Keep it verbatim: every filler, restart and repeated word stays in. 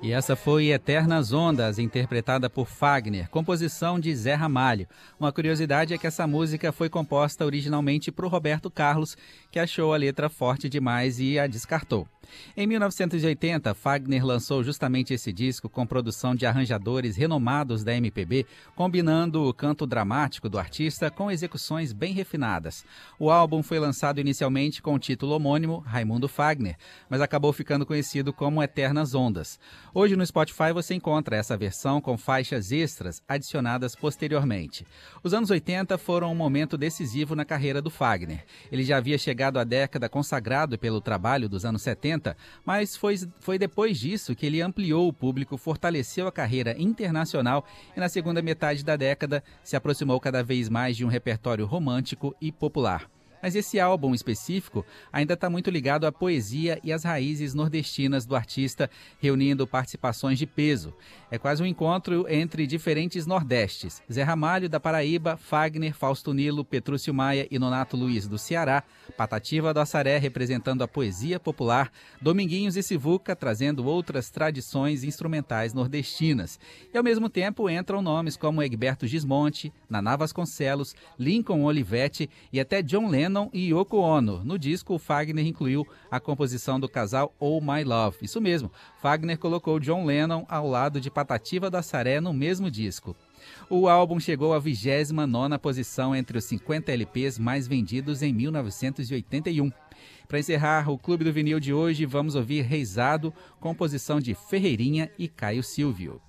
E essa foi Eternas Ondas, interpretada por Fagner, composição de Zé Ramalho. Uma curiosidade é que essa música foi composta originalmente por Roberto Carlos, que achou a letra forte demais e a descartou. Em mil novecentos e oitenta, Fagner lançou justamente esse disco com produção de arranjadores renomados da M P B, combinando o canto dramático do artista com execuções bem refinadas. O álbum foi lançado inicialmente com o título homônimo, Raimundo Fagner, mas acabou ficando conhecido como Eternas Ondas. Hoje no Spotify você encontra essa versão com faixas extras adicionadas posteriormente. Os anos oitenta foram um momento decisivo na carreira do Fagner. Ele já havia chegado à década consagrado pelo trabalho dos anos setenta, mas foi, foi depois disso que ele ampliou o público, fortaleceu a carreira internacional e na segunda metade da década se aproximou cada vez mais de um repertório romântico e popular. Mas esse álbum específico ainda está muito ligado à poesia e às raízes nordestinas do artista, reunindo participações de peso. É quase um encontro entre diferentes nordestes. Zé Ramalho, da Paraíba, Fagner, Fausto Nilo, Petrúcio Maia e Nonato Luiz, do Ceará, Patativa do Assaré, representando a poesia popular, Dominguinhos e Sivuca, trazendo outras tradições instrumentais nordestinas. E, ao mesmo tempo, entram nomes como Egberto Gismonti, Naná Vasconcelos, Lincoln Olivetti e até John Lennon e Yoko Ono. No disco, o Fagner incluiu a composição do casal Oh My Love. Isso mesmo, Fagner colocou John Lennon ao lado de Patativa do Assaré no mesmo disco. O álbum chegou à vigésima nona posição entre os cinquenta L Ps mais vendidos em mil novecentos e oitenta e um. Para encerrar o Clube do Vinil de hoje, vamos ouvir Reisado, composição de Ferreirinha e Caio Silvio.